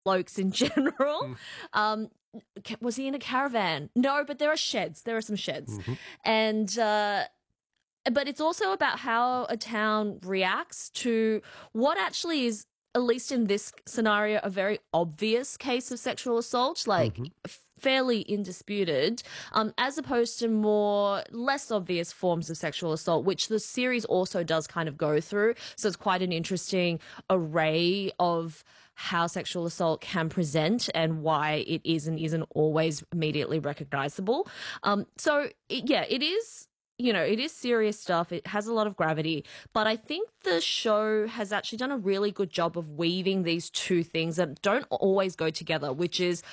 blokes in general. Was he in a caravan? No, but there are sheds. There are some sheds. And but it's also about how a town reacts to what actually is, at least in this scenario, a very obvious case of sexual assault, like fairly indisputed, as opposed to more less obvious forms of sexual assault, which the series also does kind of go through. So it's quite an interesting array of how sexual assault can present and why it is and isn't always immediately recognizable. It is, it is serious stuff. It has a lot of gravity, but I think the show has actually done a really good job of weaving these two things that don't always go together, which is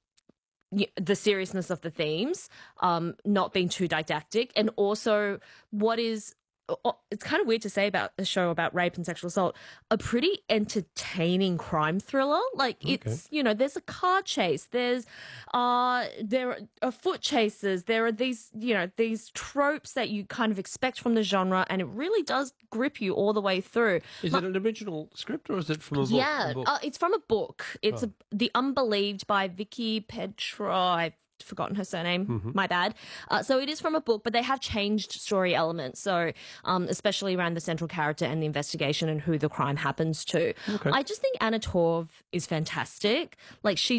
the seriousness of the themes, not being too didactic, and also what is, it's kind of weird to say about a show about rape and sexual assault, a pretty entertaining crime thriller. Like it's, there's a car chase, there are foot chases, there are these, these tropes that you kind of expect from the genre, and it really does grip you all the way through. Is it an original script or is it from a book? Yeah, it's from a book. It's The Unbelieved by Vicky Petra. I've forgotten her surname, my bad. So it is from a book, but they have changed story elements, so especially around the central character and the investigation and who the crime happens to. I just think Anna Torv is fantastic. Like she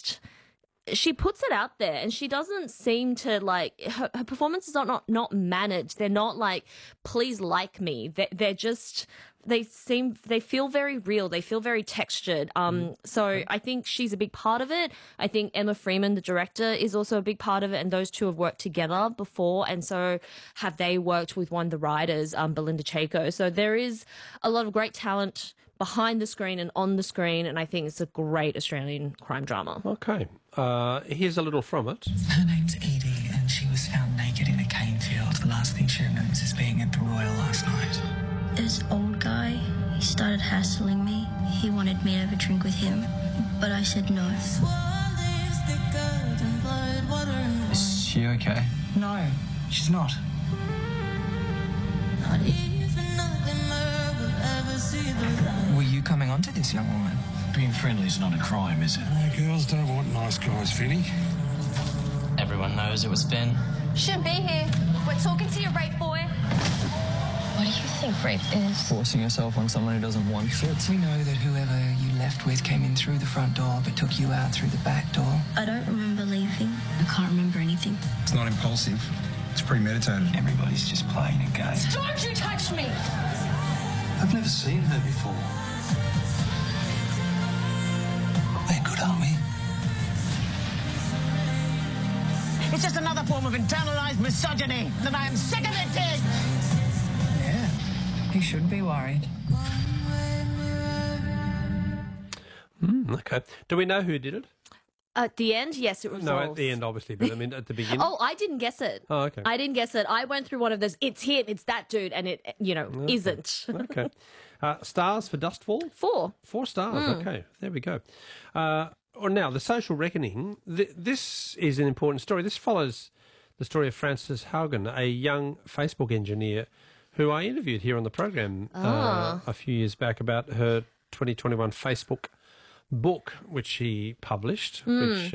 puts it out there, and she doesn't seem to, like, her performances are not managed. They're not like, please like me. They're just, they feel very real. They feel very textured. So I think she's a big part of it. I think Emma Freeman, the director, is also a big part of it, and those two have worked together before, and so have they worked with one of the writers, Belinda Chaco. So there is a lot of great talent behind the screen and on the screen, and I think it's a great Australian crime drama. Okay. Here's a little from it. Her name's Edie, and she was found naked in a cane field. The last thing she remembers is being at the Royal last night. This old guy, he started hassling me. He wanted me to have a drink with him, but I said no. Is she okay? No, she's not. Were you coming on to this young woman? Being friendly is not a crime, is it? Girls don't want nice guys, Finny. Everyone knows it was Finn. Shouldn't be here. We're talking to your rape boy. What do you think rape is? Forcing yourself on someone who doesn't want it. We know that whoever you left with came in through the front door but took you out through the back door. I don't remember leaving. I can't remember anything. It's not impulsive. It's premeditated. Everybody's just playing a game. Don't you touch me! I've never seen her before. We're good, aren't we? It's just another form of internalized misogyny, and I am sick of it, Tig! Yeah, you should be worried. Okay. Do we know who did it? At the end, yes, it resolves. No, at the end, obviously, but I mean at the beginning. Oh, I didn't guess it. Oh, okay. I didn't guess it. I went through one of those, it's him, it's that dude, and it, isn't. Okay. Stars for Dustfall? 4. 4 stars, okay. There we go. Now, The Social Reckoning. This is an important story. This follows the story of Frances Haugen, a young Facebook engineer who I interviewed here on the program a few years back about her 2021 Facebook book, which she published, which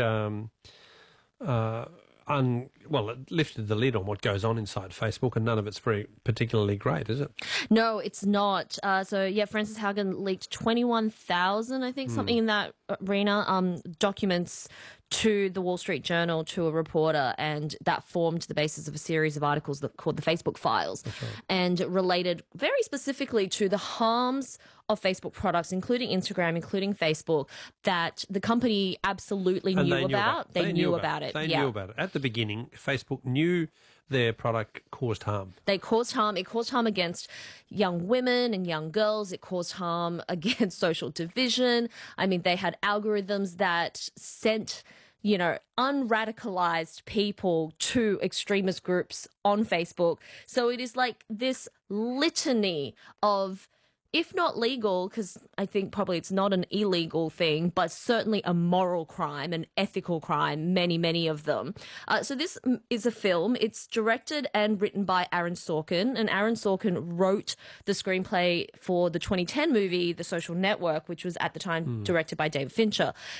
it lifted the lid on what goes on inside Facebook, and none of it's very particularly great, is it? No, it's not. Frances Haugen leaked 21,000, I think, something in that arena, documents to the Wall Street Journal, to a reporter, and that formed the basis of a series of articles called the Facebook Files, and related very specifically to the harms of Facebook products, including Instagram, including Facebook, that the company absolutely knew about. They knew about it. They knew about it. At the beginning, Facebook knew their product caused harm. They caused harm. It caused harm against young women and young girls. It caused harm against social division. I mean, they had algorithms that sent, unradicalized people to extremist groups on Facebook. So it is like this litany of if not legal, because I think probably it's not an illegal thing, but certainly a moral crime, an ethical crime, many of them. So this is a film. It's directed and written by Aaron Sorkin, and Aaron Sorkin wrote the screenplay for the 2010 movie The Social Network, which was at the time directed by David Fincher.